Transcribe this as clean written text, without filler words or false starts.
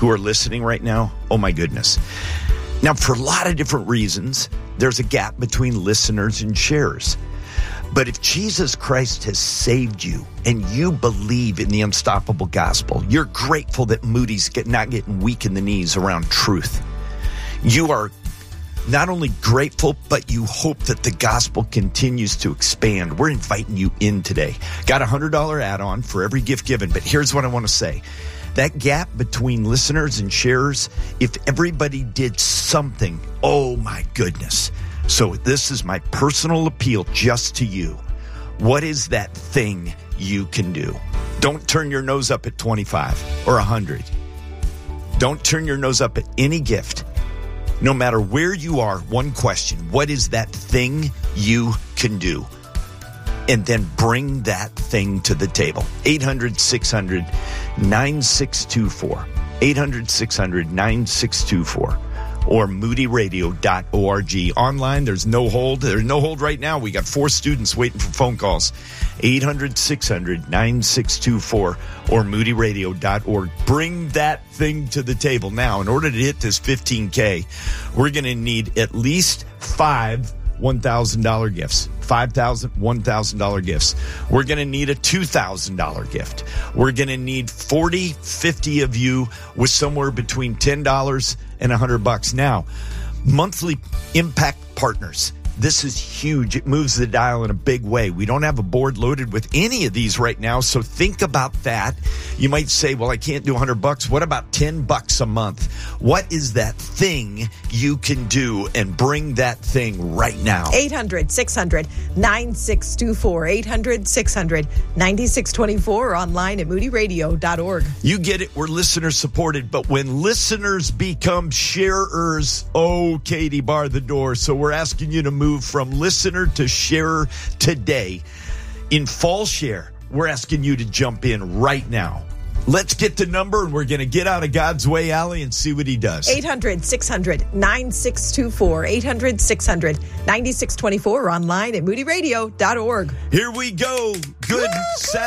who are listening right now, oh my goodness. Now, for a lot of different reasons, there's a gap between listeners and sharers. But if Jesus Christ has saved you and you believe in the unstoppable gospel, you're grateful that Moody's not getting weak in the knees around truth. You are not only grateful, but you hope that the gospel continues to expand. We're inviting you in today. Got a $100 add-on for every gift given, but here's what I want to say. That gap between listeners and sharers, if everybody did something, oh my goodness. So this is my personal appeal just to you. What is that thing you can do? Don't turn your nose up at 25 or 100. Don't turn your nose up at any gift. No matter where you are, one question. What is that thing you can do? And then bring that thing to the table. 800-600-9624. 800-600-9624. Or moodyradio.org. Online, there's no hold. There's no hold right now. We got 4 students waiting for phone calls. 800-600-9624 or moodyradio.org. Bring that thing to the table. Now, in order to hit this $15K, we're going to need at least 5 $1,000 gifts. 5,000, $1,000 gifts. We're going to need a $2,000 gift. We're going to need 40, 50 of you with somewhere between $10 and $100. Now, monthly impact partners. This is huge. It moves the dial in a big way. We don't have a board loaded with any of these right now, so think about that. You might say, well, I can't do $100. What about $10 a month? What is that thing you can do and bring that thing right now? 800-600-9624. 800-600-9624 or online at moodyradio.org. You get it. We're listener supported, but when listeners become sharers, oh, Katie, bar the door. So we're asking you to move from listener to sharer today. In Fall Share, we're asking you to jump in right now. Let's get the number, and we're going to get out of God's way, Allie, and see what he does. 800-600-9624. 800-600-9624 or online at moodyradio.org. Here we go. Good Saturday.